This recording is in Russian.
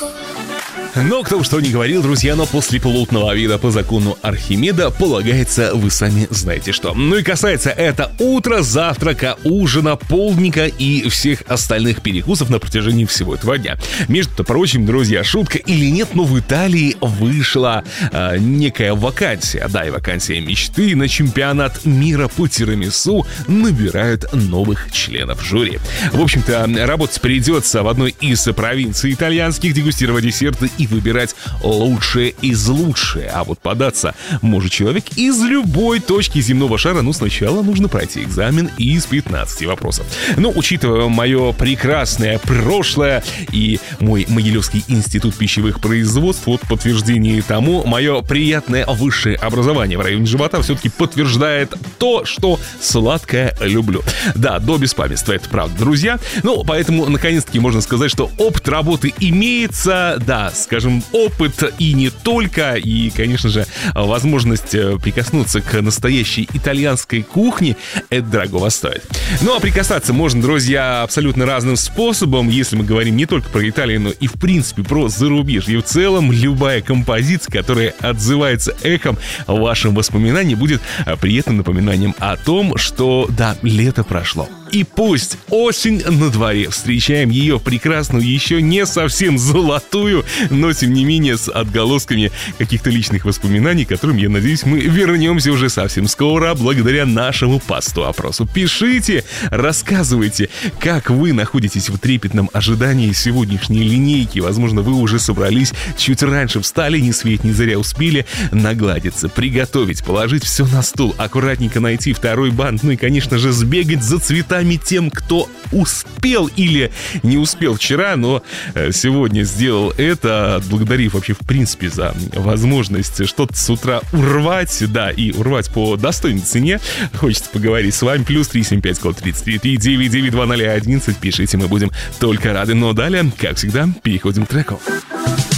Но кто что ни говорил, друзья, но после плотного вида по закону Архимеда полагается, вы сами знаете что. Ну и касается это утра, завтрака, ужина, полдника и всех остальных перекусов на протяжении всего этого дня. Между прочим, друзья, шутка или нет, но в Италии вышла некая вакансия. Да, и вакансия мечты на чемпионат мира по тирамису набирают новых членов жюри. В общем-то, работать придется в одной из провинций итальянских, дегустировать десерты и выбирать лучшее из лучшее. А вот податься может человек из любой точки земного шара. Ну, сначала нужно пройти экзамен из 15 вопросов. Но, учитывая мое прекрасное прошлое и мой Могилевский институт пищевых производств, вот подтверждение тому, мое приятное высшее образование в районе живота все-таки подтверждает то, что сладкое люблю. Да, до беспамятства, это правда, друзья. Ну, поэтому, наконец-таки, можно сказать, что опыт работы имеется, да, скажем, опыт и не только, и, конечно же, возможность прикоснуться к настоящей итальянской кухне, это дорого стоит. Ну, а прикасаться можно, друзья, абсолютно разным способом, если мы говорим не только про Италию, но и, в принципе, про зарубежье. В целом, любая композиция, которая отзывается эхом в вашем воспоминании, будет приятным напоминанием о том, что, да, лето прошло. И пусть осень на дворе, встречаем ее прекрасную, еще не совсем золотую, но тем не менее с отголосками каких-то личных воспоминаний, к которым, я надеюсь, мы вернемся уже совсем скоро, благодаря нашему посту-опросу. Пишите, рассказывайте, как вы находитесь в трепетном ожидании сегодняшней линейки. Возможно, вы уже собрались чуть раньше, встали, ни свет ни заря, успели нагладиться, приготовить, положить все на стол, аккуратненько найти второй бант, ну и, конечно же, сбегать за цветами тем, кто успел или не успел вчера, но сегодня сделал это, отблагодарив вообще в принципе за возможность что-то с утра урвать, да, и урвать по достойной цене. Хочется поговорить с вами. Плюс 375 код 33 992 011. Пишите, мы будем только рады. Но далее, как всегда, переходим к треку.